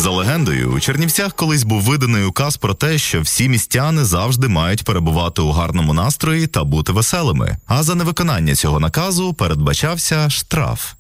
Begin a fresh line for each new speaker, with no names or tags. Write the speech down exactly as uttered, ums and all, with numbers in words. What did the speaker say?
За легендою, у Чернівцях колись був виданий указ про те, що всі містяни завжди мають перебувати у гарному настрої та бути веселими. А за невиконання цього наказу передбачався штраф.